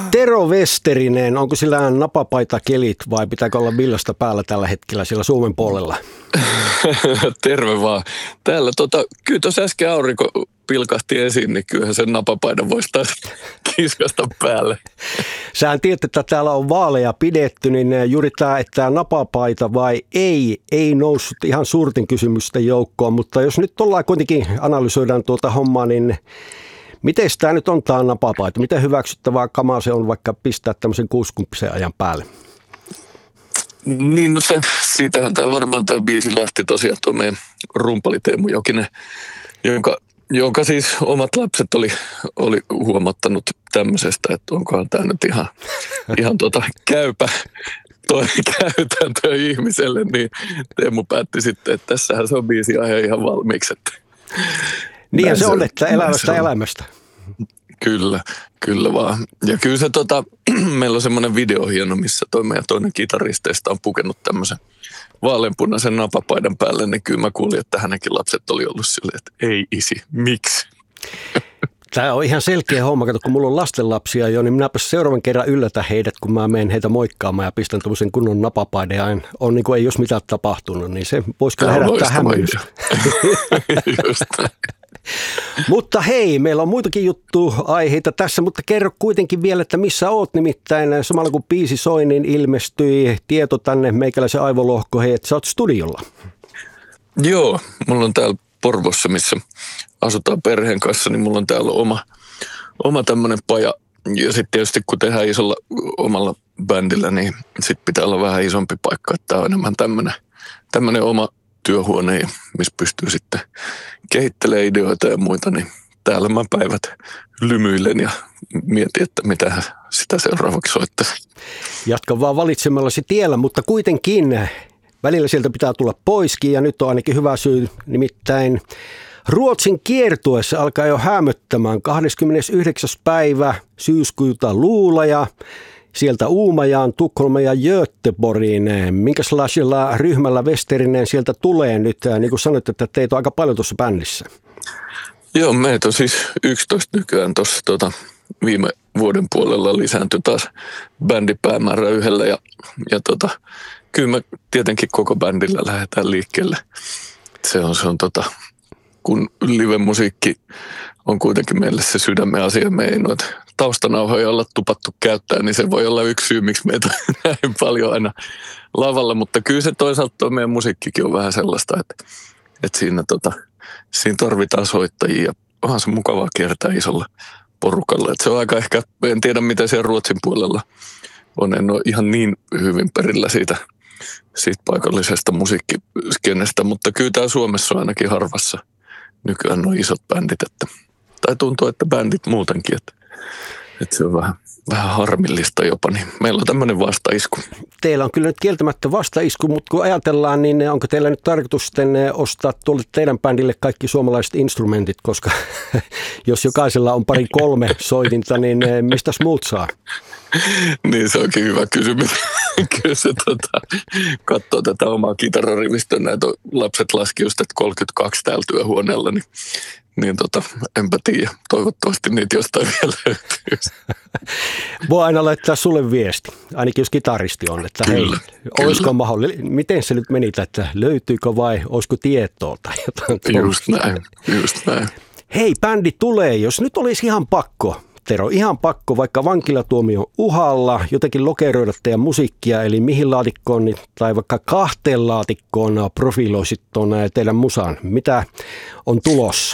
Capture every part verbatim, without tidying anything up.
Tero Westerinen, onko sillä napapaita kelit vai pitääkö olla villasta päällä tällä hetkellä siellä Suomen puolella? Terve vaan. Täällä tota, kyllä tuossa äsken aurinko pilkahti esiin, niin kyllähän sen napapaidan voisi taas kiskasta päälle. Sähän tiedät, että täällä on vaaleja pidetty, niin juuri tämä, että napapaita vai ei, ei noussut ihan suurten kysymysten joukkoon, mutta jos nyt ollaan kuitenkin analysoidaan tuota hommaa, niin miten tämä nyt on tämä napapaita? Miten hyväksyttävää kamaa se on vaikka pistää tämmöisen kuusikymppisen ajan päälle? Niin, no se, siitähän tämä varmaan tämä biisi lähti tosiaan tuo meidän rumpali Teemu Jokinen, jonka, jonka siis omat lapset oli, oli huomattanut tämmöisestä, että onkohan tämä nyt ihan, ihan tota käypä toi käytäntö ihmiselle, niin Teemu päätti sitten, että tässähän se on biisi aihe ihan valmiiksi. Niin se on, että elämästä elämästä. Kyllä, kyllä vaan. Ja kyllä se tota, meillä on semmoinen video hieno, missä toi meidän toinen kitaristeista on pukenut tämmöisen vaaleanpunaisen napapaidan päälle, niin kyllä mä kuulin, että hänenkin lapset oli ollut silleen, että ei isi, miksi? Tämä on ihan selkeä homma. Kato, kun mulla on lastenlapsia jo, niin minäpä seuraavan kerran yllätä heidät, kun mä menen heitä moikkaamaan ja pistän tuollaisen kunnon napapaidan ja on niin kuin ei jos mitään tapahtunut, niin se voisi kyllä herättää hämmennystä. Just näin. Mutta hei, meillä on muitakin juttu-aiheita tässä, mutta kerro kuitenkin vielä, että missä oot, nimittäin samalla kun biisi soi, niin ilmestyi tieto tänne meikäläisen aivolohko, hei, että sä oot studiolla. Joo, mulla on täällä Porvossa, missä asutaan perheen kanssa, niin mulla on täällä oma, oma tämmöinen paja. Ja sitten tietysti kun tehdään isolla omalla bändillä, niin sitten pitää olla vähän isompi paikka, että tämä on enemmän tämmöinen, tämmöinen oma työhuone, missä pystyy sitten kehittelemään ideoita ja muita, niin täällä mä päivät lymyilen ja mietin, että mitä sitä seuraavaksi soittaisi. Jatka vaan valitsemallasi tiellä, mutta kuitenkin välillä sieltä pitää tulla poiskin ja nyt on ainakin hyvä syy, nimittäin Ruotsin kiertuessa alkaa jo hämöttämään kahdeskymmenesyhdeksäs päivä syyskuuta Luulaja. Sieltä Uumajaan, Tukholma ja Göteborgiin. Minkälaisella ryhmällä Westerinen sieltä tulee nyt? Niin kuin sanoit, että teitä on aika paljon tuossa bändissä. Joo, meitä on siis yksitoista nykyään tuossa tuota, viime vuoden puolella lisääntyi taas bändipäämäärä yhdellä. Ja, ja tota, kyllä me tietenkin koko bändillä lähdetään liikkeelle. Se on, se on tota, kun live-musiikki on kuitenkin meille se sydämen asia, me ei noita taustanauhoja olla tupattu käyttää, niin se voi olla yksi syy, miksi meitä on näin paljon aina lavalla, mutta kyllä se toisaalta tuo meidän musiikkikin on vähän sellaista, että, että siinä, tota, siinä tarvitaan soittajia ja onhan se mukavaa kiertää isolla porukalla. Että se on aika ehkä, en tiedä mitä siellä Ruotsin puolella on, en ole ihan niin hyvin perillä siitä, siitä paikallisesta musiikkiskenestä, mutta kyllä täällä Suomessa on ainakin harvassa nykyään nuo isot bändit, että, tai tuntuu, että bändit muutenkin, että, että se on vähän, vähän harmillista jopa, niin meillä on tämmöinen vastaisku. Teillä on kyllä nyt kieltämättä vastaisku, mutta kun ajatellaan, niin onko teillä nyt tarkoitus sitten ostaa tuolle teidän bändille kaikki suomalaiset instrumentit, koska jos jokaisella on pari kolme soitinta, niin mistäs muut saa? Niin se onkin hyvä kysymys. Kyllä se tota, katsoo tätä omaa kitararivistöä, näitä lapset laski just, että kolmekymmentäkaksi täällä työhuoneella, niin, niin tota, enpä tiedä. Toivottavasti niitä jostain vielä löytyy. Voi aina laittaa sulle viesti, ainakin jos kitaristi on, että kyllä, hei, olisiko mahdollista, miten se nyt meni, että löytyykö vai olisiko tietoa tai jotain. Just näin, just näin. Hei, bändi tulee, jos nyt olisi ihan pakko. Tero, ihan pakko, vaikka vankilatuomio uhalla, jotenkin lokeroida teidän musiikkia, eli mihin laatikkoon tai vaikka kahteen laatikkoon profiloisit tuon teidän musaan. Mitä on tulossa?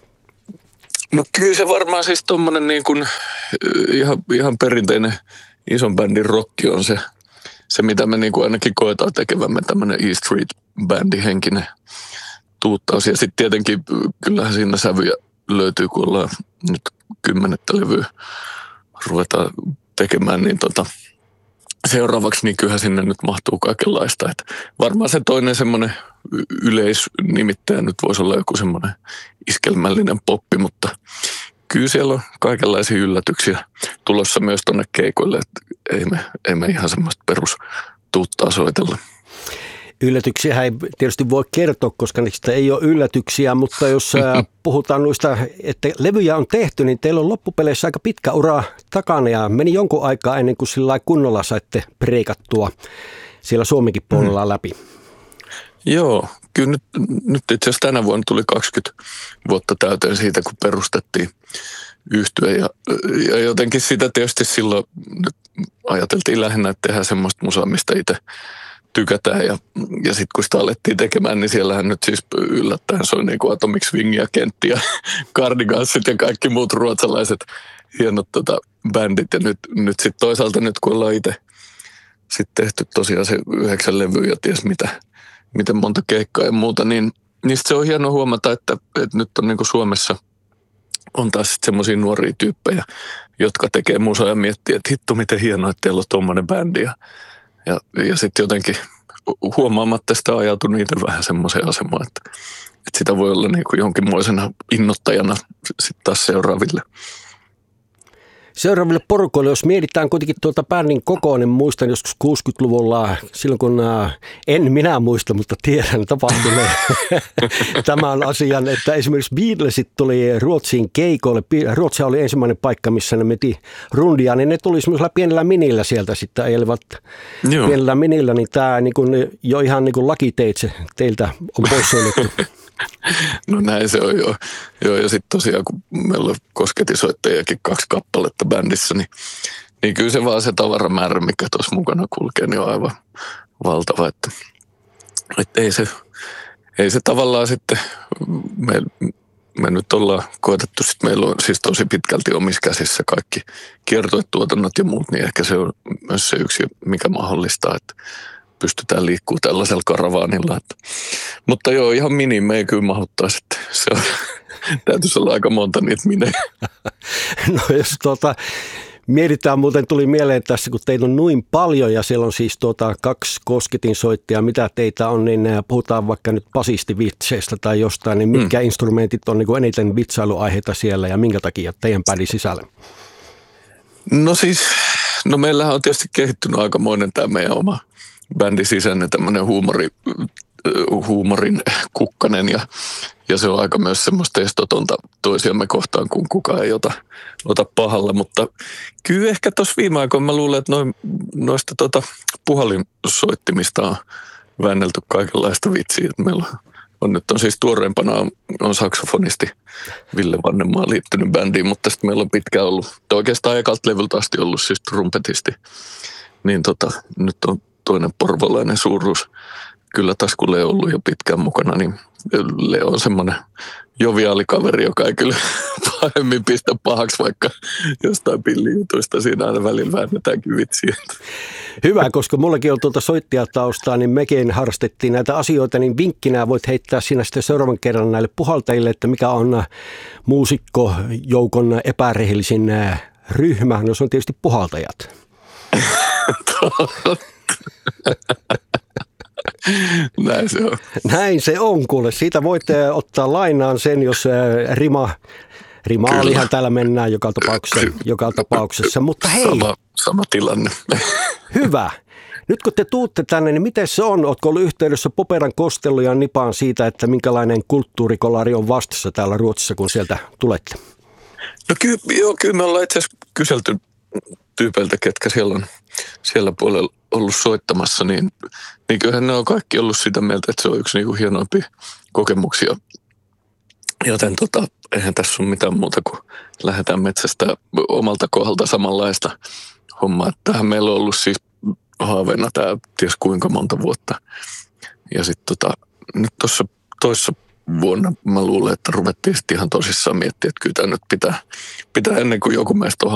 No kyllä se varmaan siis tuommoinen niin kuin ihan, ihan perinteinen ison bändin rokki on se, se mitä me niin kuin ainakin koetaan tekevämme, tämmöinen E Street-bändi henkinen tuuttaus. Ja sitten tietenkin kyllähän siinä sävyjä löytyy, kun ollaan nyt kymmenettä levyä ruvetaan tekemään, niin tota, seuraavaksi niin kyllähän sinne nyt mahtuu kaikenlaista. Että varmaan se toinen semmoinen yleisnimittäjä nyt voisi olla joku semmoinen iskelmällinen poppi, mutta kyllä siellä on kaikenlaisia yllätyksiä tulossa myös tuonne keikoille, että ei me, ei me ihan semmoista perustuuttaa soitella. Yllätyksiä ei tietysti voi kertoa, koska niistä ei ole yllätyksiä, mutta jos puhutaan noista, että levyjä on tehty, niin teillä on loppupeleissä aika pitkä ura takana ja meni jonkun aikaa ennen kuin sillä kunnolla saitte preikattua siellä Suomenkin puolella mm. läpi. Joo, kyllä nyt, nyt itse asiassa tänä vuonna tuli kaksikymmentä vuotta täyteen siitä, kun perustettiin yhtye ja, ja jotenkin sitä tietysti silloin nyt ajateltiin lähinnä, että tehdään semmoista musaa, mistä itse tykätään ja, ja sitten kun sitä alettiin tekemään, niin siellähän nyt siis yllättäen soi niin kuin Atomic Swing ja Kentti ja Cardigansit ja kaikki muut ruotsalaiset hienot tota, bändit ja nyt, nyt sitten toisaalta nyt kun ollaan itse sitten tehty tosiaan se yhdeksän levyä ja ties mitä, miten monta keikkaa ja muuta, niin niistä se on hienoa huomata, että, että nyt on niin kuin Suomessa on taas sitten semmoisia nuoria tyyppejä, jotka tekee musaa ja miettii, että hitto miten hienoa, että teillä on tommoinen bändi ja Ja, ja sitten jotenkin huomaamatta sitä ajautui niitä vähän semmoiseen asemaan, että, että sitä voi olla niin kuin jonkinmoisena innoittajana sitten taas seuraaville. Seuraaville porukoille, jos mietitään kuitenkin tuota bändin kokoa, niin muistan joskus kuusikymmentäluvulla, silloin kun en minä muista, mutta tiedän tapahtuneen tämän asian, että esimerkiksi Beatlesit tuli Ruotsiin keikoille. Ruotsi oli ensimmäinen paikka, missä ne meti rundia, niin ne tuli semmoisella pienellä minillä sieltä sitten ajelevat Joo. pienellä minillä, niin tämä niin kuin, jo ihan niin kuin lakiteitse teiltä on poissoitettu. No näin se on joo. joo ja sitten tosiaan, kun meillä on kosketisoittajakin kaksi kappaletta bändissä, niin, niin kyllä se vaan se tavaramäärä, mikä tuossa mukana kulkee, niin on aivan valtava. Että, että ei, se, ei se tavallaan sitten, me, me nyt ollaan koetettu, sitten meillä on siis tosi pitkälti omissa käsissä kaikki kiertuetuotannot ja muut, niin ehkä se on myös se yksi, mikä mahdollistaa, että pystytään liikkumaan tällaisella karavaanilla. Että. Mutta joo, ihan mini me ei kyllä mahuttaisi, että se on, täytyisi olla aika monta niitä minejä. No jos tuota, mietitään, muuten tuli mieleen tässä, kun teitä on noin paljon ja siellä on siis tuota, kaksi kosketinsoittajaa, mitä teitä on, niin puhutaan vaikka nyt basistivitseistä tai jostain, niin mitkä mm. instrumentit on niin kuin eniten vitsailuaiheita siellä ja minkä takia teidän bändin sisällä? No siis, no meillähän on tietysti kehittynyt aikamoinen tämä meidän oma bändin sisäinen tämmöinen huumori, huumorin kukkanen ja, ja se on aika myös semmoista estotonta toisiamme kohtaan, kun kukaan ei ota, ota pahalla, mutta kyllä ehkä tuossa viime aikoina mä luulen, että noin, noista tota puhallinsoittimista on väännelty kaikenlaista vitsiä, että meillä on, on nyt on siis tuoreempana on, on saksofonisti Ville Vannemaa liittynyt bändiin, mutta sitten meillä on pitkään ollut, oikeastaan ekalta levyltä asti ollut siis trumpetisti, niin tota, nyt on toinen porvolainen suuruus. Kyllä taas kun Leo on ollut jo pitkään mukana, niin Leo on semmoinen joviaali kaveri, joka ei kyllä pahemmin pistä pahaksi, vaikka jostain pillijutuista siinä aina välillä väännetäänkin vitsiä. Hyvä, koska mullakin on tuolta soittajataustaa, niin mekin harrastettiin näitä asioita, niin vinkkinä voit heittää siinä sitten seuraavan kerran näille puhaltajille, että mikä on muusikkojoukon epärehellisin ryhmä. No se on tietysti puhaltajat. Näin se on. Näin se on, kuule. Siitä voitte ottaa lainaan sen, jos rima, rimaalihan täällä mennään joka tapauksessa. Joka tapauksessa. Mutta hei. Sama, sama tilanne. Hyvä. Nyt kun te tuutte tänne, niin miten se on? Ootko ollut yhteydessä Poperan Kostello ja Nipaan siitä, että minkälainen kulttuurikolari on vastassa täällä Ruotsissa, kun sieltä tulette? No kyllä, joo, kyllä me ollaan itse asiassa kyselty tyypeiltä, ketkä siellä on siellä puolella ollut soittamassa, niin, niin kyllähän ne on kaikki ollut sitä mieltä, että se on yksi niin kuin hienoimpia kokemuksia. Joten tota, eihän tässä ole mitään muuta kuin lähdetään metsästä omalta kohdalta samanlaista hommaa. Tähän meillä on ollut siis haaveena tämä ties kuinka monta vuotta. Ja sitten tota, nyt tuossa toissa vuonna mä luulen, että ruvettiin sitten ihan tosissaan miettiä, että kyllä tämä nyt pitää, pitää ennen kuin joku meistä on